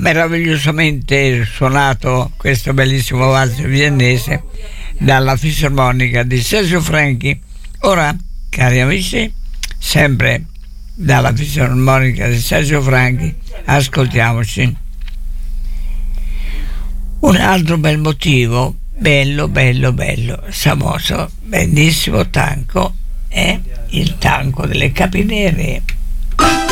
meravigliosamente suonato questo bellissimo valzer viennese dalla fisarmonica di Sergio Franchi. Ora, cari amici, sempre dalla fisarmonica di Sergio Franchi, ascoltiamoci un altro bel motivo, bello, famoso, bellissimo tango, è il tango delle Capinere.